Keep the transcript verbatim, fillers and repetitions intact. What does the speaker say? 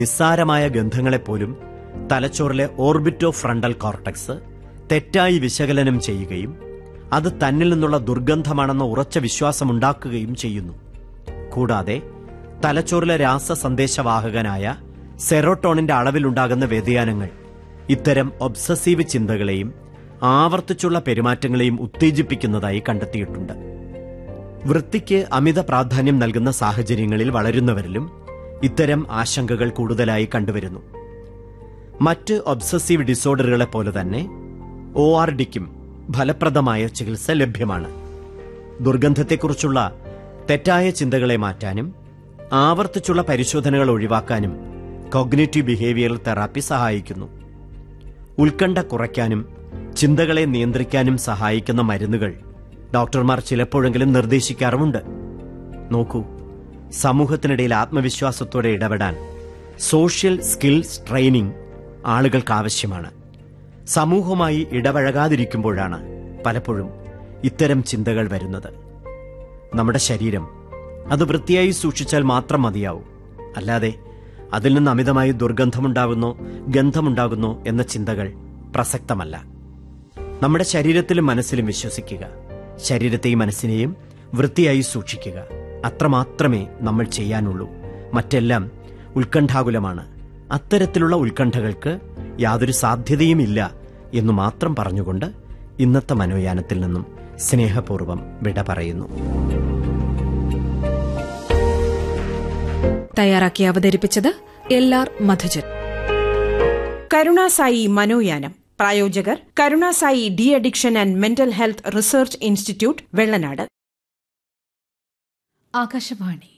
നിസ്സാരമായ ഗന്ധങ്ങളെപ്പോലും തലച്ചോറിലെ orbito frontal cortex തെറ്റായി വിശകലനം ചെയ്യുകയും അത് തന്നിൽ നിന്നുള്ള ദുർഗന്ധമാണെന്ന ഉറച്ച വിശ്വാസമുണ്ടാക്കുകയും ചെയ്യുന്നു. കൂടാതെ തലച്ചോറിലെ രാസസന്ദേശവാഹകനായ സെറോട്ടോണിന്റെ അളവിലുണ്ടാകുന്ന വ്യതിയാനങ്ങൾ ഇത്തരം ഒബ്സസീവ് ചിന്തകളെയും ആവർത്തിച്ചുള്ള പെരുമാറ്റങ്ങളെയും ഉത്തേജിപ്പിക്കുന്നതായി കണ്ടെത്തിയിട്ടുണ്ട്. വൃത്തിക്ക് അമിത പ്രാധാന്യം നൽകുന്ന സാഹചര്യങ്ങളിൽ വളരുന്നവരിലും ഇത്തരം ആശങ്കകൾ കൂടുതലായി കണ്ടുവരുന്നു. മറ്റ് ഒബ്സസീവ് ഡിസോർഡറുകളെ പോലെ തന്നെ ഒ ആർ ഡിക്കും ഫലപ്രദമായ ചികിത്സ ലഭ്യമാണ്. ദുർഗന്ധത്തെക്കുറിച്ചുള്ള തെറ്റായ ചിന്തകളെ മാറ്റാനും ആവർത്തിച്ചുള്ള പരിശോധനകൾ ഒഴിവാക്കാനും കോഗ്നിറ്റീവ് ബിഹേവിയറൽ തെറാപ്പി സഹായിക്കുന്നു. ഉത്കണ്ഠ കുറയ്ക്കാനും ചിന്തകളെ നിയന്ത്രിക്കാനും സഹായിക്കുന്ന മരുന്നുകൾ ഡോക്ടർമാർ ചിലപ്പോഴെങ്കിലും നിർദ്ദേശിക്കാറുമുണ്ട്. നോക്കൂ, സമൂഹത്തിനിടയിൽ ആത്മവിശ്വാസത്തോടെ ഇടപെടാൻ സോഷ്യൽ സ്കിൽസ് ട്രെയിനിങ് ആളുകൾക്ക് ആവശ്യമാണ്. സമൂഹവുമായി ഇടപഴകാതിരിക്കുമ്പോഴാണ് പലപ്പോഴും ഇത്തരം ചിന്തകൾ വരുന്നത്. നമ്മുടെ ശരീരം അത് വൃത്തിയായി സൂക്ഷിച്ചാൽ മാത്രം മതിയാവും. അല്ലാതെ അതിൽ നിന്ന് അമിതമായി ദുർഗന്ധമുണ്ടാകുന്നോ ഗന്ധമുണ്ടാകുന്നോ എന്ന ചിന്തകൾ പ്രസക്തമല്ല. നമ്മുടെ ശരീരത്തിലും മനസ്സിലും വിശ്വസിക്കുക. ശരീരത്തെയും മനസ്സിനെയും വൃത്തിയായി സൂക്ഷിക്കുക. അത്രമാത്രമേ നമ്മൾ ചെയ്യാനുള്ളൂ. മറ്റെല്ലാം ഉത്കണ്ഠാകുലമാണ്. അത്തരത്തിലുള്ള ഉത്കണ്ഠകൾക്ക് യാതൊരു സാധ്യതയുമില്ല എന്നു മാത്രം പറഞ്ഞുകൊണ്ട് ഇന്നത്തെ മനോയാനത്തിൽ നിന്നും സ്നേഹപൂർവ്വം വിട പറയുന്നു. തയ്യാറാക്കി അവതരിപ്പിച്ചത് എൽ ആർ മധുജൻ. കരുണാസായി മനോയാനം പ്രായോജകർ Karunasai de addiction and mental health research institute Vellanad. Akashvani